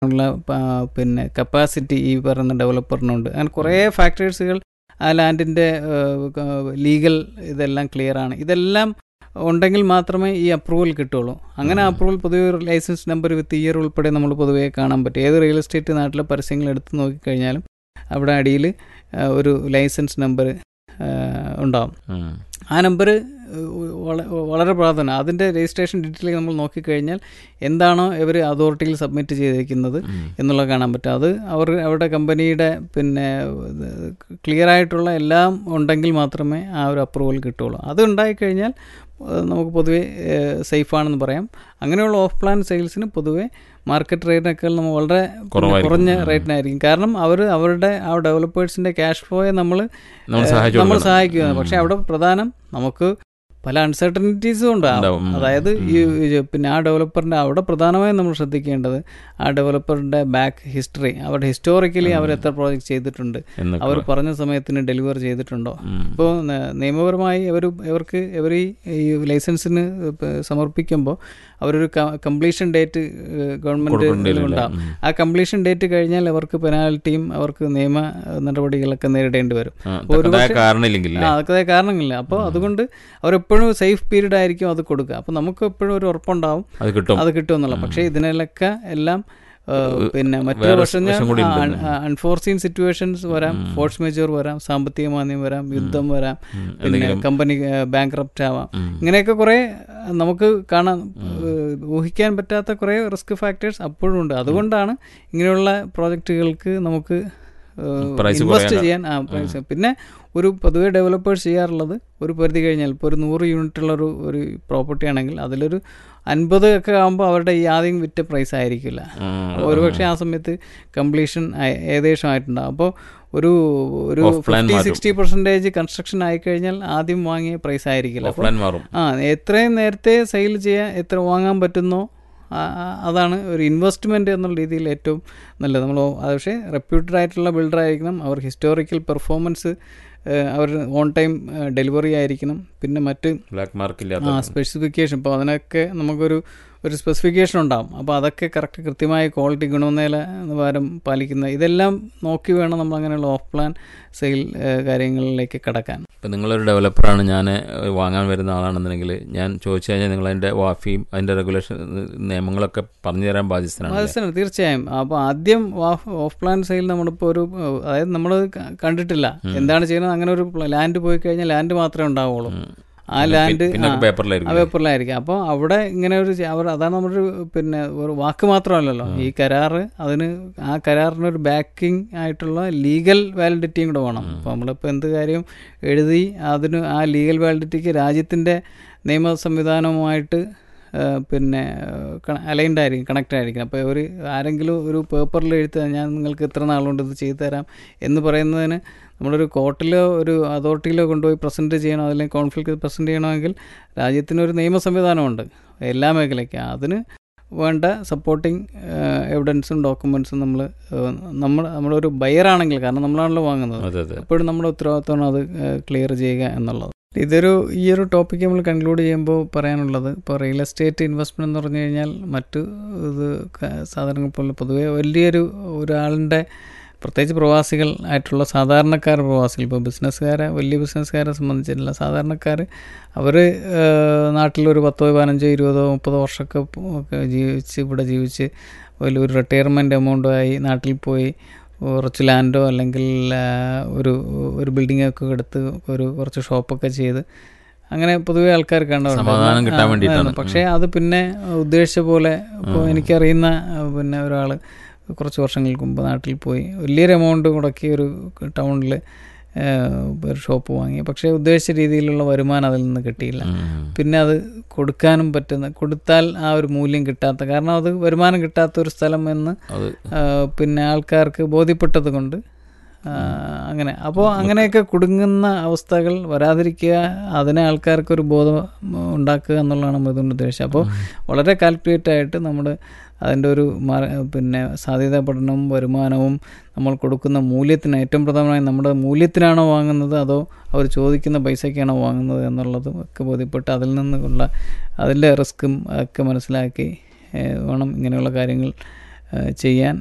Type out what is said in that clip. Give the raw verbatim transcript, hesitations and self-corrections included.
ഉള്ള പിന്നെ കപ്പാസിറ്റി ഈ പറയുന്ന ഡെവലപ്പറിനുണ്ട്. അങ്ങനെ കുറേ ഫാക്ടേഴ്സുകൾ ആ ലാൻഡിൻ്റെ ലീഗൽ ഇതെല്ലാം ക്ലിയറാണ്. ഇതെല്ലാം ഉണ്ടെങ്കിൽ മാത്രമേ ഈ അപ്രൂവൽ കിട്ടുള്ളൂ. അങ്ങനെ അപ്രൂവൽ പൊതുവെ ലൈസൻസ് നമ്പർ വിത്ത് ഇയർ ഉൾപ്പെടെ നമ്മൾ പൊതുവേ കാണാൻ പറ്റും. ഏത് റിയൽ എസ്റ്റേറ്റ് നാട്ടിലെ പരസ്യങ്ങൾ എടുത്ത് നോക്കിക്കഴിഞ്ഞാലും അവിടെ അടിയിൽ ഒരു ലൈസൻസ് നമ്പർ ഉണ്ടാവും. ആ നമ്പർ വളരെ പ്രാധാന്യം. അതിൻ്റെ രജിസ്ട്രേഷൻ ഡീറ്റെയിൽ നമ്മൾ നോക്കിക്കഴിഞ്ഞാൽ എന്താണോ ഇവർ അതോറിറ്റിയിൽ സബ്മിറ്റ് ചെയ്തിരിക്കുന്നത് എന്നുള്ളത് കാണാൻ പറ്റും. അത് അവർ അവരുടെ കമ്പനിയുടെ പിന്നെ ക്ലിയർ ആയിട്ടുള്ള എല്ലാം ഉണ്ടെങ്കിൽ മാത്രമേ ആ ഒരു അപ്രൂവൽ കിട്ടുള്ളൂ. അത് ഉണ്ടായിക്കഴിഞ്ഞാൽ നമുക്ക് പൊതുവെ സേഫാണെന്ന് പറയാം. അങ്ങനെയുള്ള ഓഫ് പ്ലാൻ സെയിൽസിന് പൊതുവെ മാർക്കറ്റ് റേറ്റിനേക്കാൾ നമ്മൾ വളരെ കുറഞ്ഞ റേറ്റിനായിരിക്കും. കാരണം അവർ അവരുടെ ആ ഡെവലപ്പേഴ്സിൻ്റെ ക്യാഷ് ഫ്ലോയെ നമ്മൾ നമ്മൾ സഹായിക്കുക. പക്ഷേ അവിടെ പ്രധാനം നമുക്ക് പല അൺസർട്ടനിറ്റീസും ഉണ്ടാവും. അതായത് ഈ പിന്നെ ആ ഡെവലപ്പറിൻ്റെ അവിടെ പ്രധാനമായും നമ്മൾ ശ്രദ്ധിക്കേണ്ടത് ആ ഡെവലപ്പറിൻ്റെ ബാക്ക് ഹിസ്റ്ററി, അവരുടെ ഹിസ്റ്റോറിക്കലി അവർ എത്ര പ്രോജക്റ്റ് ചെയ്തിട്ടുണ്ട്, അവർ പറഞ്ഞ സമയത്തിന് ഡെലിവർ ചെയ്തിട്ടുണ്ടോ. ഇപ്പോൾ നിയമപരമായി അവർ ഇവർക്ക് ഇവർ ഈ ലൈസൻസിന് സമർപ്പിക്കുമ്പോൾ അവരൊരു കംപ്ലീഷൻ ഡേറ്റ് ഗവൺമെൻറ് ഉണ്ടാകും. ആ കംപ്ലീഷൻ ഡേറ്റ് കഴിഞ്ഞാൽ അവർക്ക് പെനാൽറ്റിയും അവർക്ക് നിയമ നടപടികളൊക്കെ നേരിടേണ്ടി വരും. അതൊക്കെ കാരണങ്ങളില്ല. അപ്പോൾ അതുകൊണ്ട് അവരെപ്പോഴും സേഫ് പീരീഡ് ആയിരിക്കും അത് കൊടുക്കുക. അപ്പോൾ നമുക്ക് എപ്പോഴും ഒരു ഉറപ്പുണ്ടാവും അത് കിട്ടും എന്നുള്ള. പക്ഷേ ഇതിനൊക്കെ എല്ലാം പിന്നെ മറ്റൊരു വർഷം അൺഫോർസീൻ സിറ്റുവേഷൻസ് വരാം, ഫോഴ്സ് മേജർ വരാം, സാമ്പത്തിക മാന്ദ്യം വരാം, യുദ്ധം വരാം, പിന്നെ കമ്പനി ബാങ്ക്രപ്റ്റ് ആവാം. ഇങ്ങനെയൊക്കെ കുറേ നമുക്ക് കാണാൻ ഊഹിക്കാൻ പറ്റാത്ത കുറേ റിസ്ക് ഫാക്ടേഴ്സ് അപ്പോഴും ഉണ്ട്. അതുകൊണ്ടാണ് ഇങ്ങനെയുള്ള പ്രോജക്റ്റുകൾക്ക് നമുക്ക് ഇൻവെസ്റ്റ് ചെയ്യാൻ ആ പ്രൈസ്. പിന്നെ ഒരു പൊതുവെ ഡെവലപ്പേഴ്സ് ചെയ്യാറുള്ളത് ഒരു പരിധി കഴിഞ്ഞാൽ ഇപ്പോൾ ഒരു നൂറ് യൂണിറ്റുള്ളൊരു ഒരു പ്രോപ്പർട്ടി ആണെങ്കിൽ അതിലൊരു അൻപത് ഒക്കെ ആകുമ്പോൾ അവരുടെ ഈ ആദ്യം വിറ്റ പ്രൈസ് ആയിരിക്കില്ല. ഒരുപക്ഷെ ആ സമയത്ത് കംപ്ലീഷൻ ഏകദേശം ആയിട്ടുണ്ടാകും. അപ്പോൾ ഒരു ഒരു ഫിഫ്റ്റി സിക്സ്റ്റി പെർസെൻറ്റേജ് കൺസ്ട്രക്ഷൻ ആയിക്കഴിഞ്ഞാൽ ആദ്യം വാങ്ങിയ പ്രൈസ് ആയിരിക്കില്ല. ആ എത്രയും നേരത്തെ സെയിൽ ചെയ്യാൻ എത്ര വാങ്ങാൻ പറ്റുന്നോ അതാണ് ഒരു ഇൻവെസ്റ്റ്മെൻറ്റ് എന്നുള്ള രീതിയിൽ ഏറ്റവും നല്ലത്. നമ്മൾ പക്ഷേ റെപ്യൂട്ടഡ് ആയിട്ടുള്ള ബിൽഡർ ആയിരിക്കണം, അവർ historical performance, our on time delivery ആയിരിക്കണം. പിന്നെ മറ്റ് ബ്ലാക്ക് മാർക്കില്ല ആ സ്പെസിഫിക്കേഷൻ, ഇപ്പോൾ അതിനൊക്കെ നമുക്കൊരു ഒരു സ്പെസിഫിക്കേഷൻ ഉണ്ടാകും. അപ്പോൾ അതൊക്കെ കറക്റ്റ് കൃത്യമായ ക്വാളിറ്റി ഗുണനില നിലവാരം പാലിക്കുന്ന ഇതെല്ലാം നോക്കി വേണം നമ്മൾ അങ്ങനെയുള്ള ഓഫ് പ്ലാൻ സെയിൽ കാര്യങ്ങളിലേക്ക് കടക്കാൻ. ഇപ്പം നിങ്ങളൊരു ഡെവലപ്പറാണ്, ഞാൻ വാങ്ങാൻ വരുന്ന ആളാണെന്നുണ്ടെങ്കിൽ ഞാൻ ചോദിച്ചു കഴിഞ്ഞാൽ നിങ്ങൾ അതിൻ്റെ വാഫിയും അതിൻ്റെ റെഗുലേഷൻ നിയമങ്ങളൊക്കെ പറഞ്ഞു തരാൻ ബാധ്യസ്ഥനാണ്. ബാധ്യസ്ഥനാണ് തീർച്ചയായും. അപ്പോൾ ആദ്യം ഓഫ് പ്ലാൻ സെയിൽ നമ്മളിപ്പോൾ ഒരു അതായത് നമ്മൾ കണ്ടിട്ടില്ല എന്താണ് ചെയ്യുന്നത്. അങ്ങനെ ഒരു ലാൻഡ് പോയി കഴിഞ്ഞാൽ ലാൻഡ് മാത്രമേ ഉണ്ടാവുള്ളൂ. ആ ലാൻഡ് പേപ്പറിലായിരിക്കും. അപ്പോൾ അവിടെ ഇങ്ങനെ ഒരു അവർ അതാണ് നമ്മുടെ പിന്നെ ഒരു വാക്ക് മാത്രമല്ലല്ലോ ഈ കരാറ്. അതിന് ആ കരാറിനൊരു ബാക്കിംഗ് ആയിട്ടുള്ള ലീഗൽ വാലിഡിറ്റിയും കൂടെ വേണം. അപ്പോൾ നമ്മളിപ്പോൾ എന്ത് കാര്യം എഴുതി അതിന് ആ ലീഗൽ വാലിഡിറ്റിക്ക് രാജ്യത്തിൻ്റെ നിയമ സംവിധാനവുമായിട്ട് പിന്നെ അലൈൻഡ് ആയിരിക്കും, കണക്റ്റ് ആയിരിക്കും. അപ്പോൾ ഒരു ആരെങ്കിലും ഒരു പേപ്പറിൽ എഴുത്തുക ഞാൻ നിങ്ങൾക്ക് ഇത്ര നാളുകൊണ്ട് ഇത് ചെയ്തു തരാം എന്ന് പറയുന്നതിന് നമ്മളൊരു കോർട്ടിലോ ഒരു അതോറിറ്റിയിലോ കൊണ്ടുപോയി പ്രസൻറ്റ് ചെയ്യണോ അല്ലെങ്കിൽ കോൺഫ്ലിക്റ്റ് പ്രസൻറ്റ് ചെയ്യണമെങ്കിൽ രാജ്യത്തിനൊരു നിയമ സംവിധാനമുണ്ട് എല്ലാ മേഖലയ്ക്കും. അതിന് വേണ്ട സപ്പോർട്ടിങ് എവിഡൻസും ഡോക്യുമെൻസും നമ്മൾ നമ്മൾ നമ്മളൊരു ബയറാണെങ്കിൽ, കാരണം നമ്മളാണല്ലോ വാങ്ങുന്നത്, എപ്പോഴും നമ്മുടെ ഉത്തരവാദിത്തമാണ് അത് ക്ലിയർ ചെയ്യുക എന്നുള്ളത്. ഇതൊരു ഈ ഒരു ടോപ്പിക്ക് നമ്മൾ കൺക്ലൂഡ് ചെയ്യുമ്പോൾ പറയാനുള്ളത്, ഇപ്പോൾ റിയൽ എസ്റ്റേറ്റ് ഇൻവെസ്റ്റ്മെൻറ്റ് എന്ന് പറഞ്ഞു കഴിഞ്ഞാൽ മറ്റ് ഇത് സാധനങ്ങൾ പോലെ പൊതുവേ വലിയൊരു ഒരാളിൻ്റെ പ്രത്യേകിച്ച് പ്രവാസികൾ ആയിട്ടുള്ള സാധാരണക്കാർ പ്രവാസികൾ, ഇപ്പോൾ ബിസിനസ്സുകാരെ വലിയ ബിസിനസ്സുകാരെ സംബന്ധിച്ചിട്ടുള്ള സാധാരണക്കാർ അവർ നാട്ടിലൊരു പത്തോ പതിനഞ്ചോ ഇരുപതോ മുപ്പതോ വർഷമൊക്കെ ജീവിച്ച് ഇവിടെ ജീവിച്ച് വലിയൊരു റിട്ടയർമെൻറ്റ് എമൗണ്ടുമായി നാട്ടിൽ പോയി കുറച്ച് ലാൻഡോ അല്ലെങ്കിൽ ഒരു ഒരു ബിൽഡിങ്ങൊക്കെ എടുത്ത് ഒരു കുറച്ച് ഷോപ്പൊക്കെ ചെയ്ത് അങ്ങനെ പൊതുവെ ആൾക്കാർ കണ്ടുകൊണ്ട്, പക്ഷേ അത് പിന്നെ ഉദ്ദേശിച്ച പോലെ ഇപ്പോൾ എനിക്കറിയുന്ന പിന്നെ ഒരാൾ കുറച്ച് വർഷങ്ങൾക്ക് മുമ്പ് നാട്ടിൽ പോയി വലിയൊരു എമൗണ്ട് മുടക്കി ഒരു ടൗണിൽ ഒരു ഷോപ്പ് വാങ്ങി. പക്ഷേ ഉദ്ദേശിച്ച രീതിയിലുള്ള വരുമാനം അതിൽ നിന്ന് കിട്ടിയില്ല. പിന്നെ അത് കൊടുക്കാനും പറ്റുന്ന കൊടുത്താൽ ആ ഒരു മൂല്യം കിട്ടാത്ത, കാരണം അത് വരുമാനം കിട്ടാത്ത ഒരു സ്ഥലം എന്ന് പിന്നെ ആൾക്കാർക്ക് ബോധ്യപ്പെട്ടത് കൊണ്ട് അങ്ങനെ. അപ്പോൾ അങ്ങനെയൊക്കെ കുടുങ്ങുന്ന അവസ്ഥകൾ വരാതിരിക്കുക, അതിനെ ആൾക്കാർക്കൊരു ബോധം ഉണ്ടാക്കുക എന്നുള്ളതാണ് നമ്മളിതുകൊണ്ട് ഉദ്ദേശിച്ചത്. അപ്പോൾ വളരെ കാൽക്കുലേറ്റ് ആയിട്ട് നമ്മുടെ അതിൻ്റെ ഒരു പിന്നെ സാധ്യതാ പഠനവും വരുമാനവും നമ്മൾ കൊടുക്കുന്ന മൂല്യത്തിന്, ഏറ്റവും പ്രധാനമായി നമ്മുടെ മൂല്യത്തിനാണോ വാങ്ങുന്നത് അതോ അവർ ചോദിക്കുന്ന പൈസയ്ക്കാണോ വാങ്ങുന്നത് എന്നുള്ളതും ഒക്കെ ബോധ്യപ്പെട്ട് അതിൽ നിന്നുള്ള അതിൻ്റെ റിസ്ക്കും ഒക്കെ മനസ്സിലാക്കി വേണം ഇങ്ങനെയുള്ള കാര്യങ്ങൾ ചെയ്യാൻ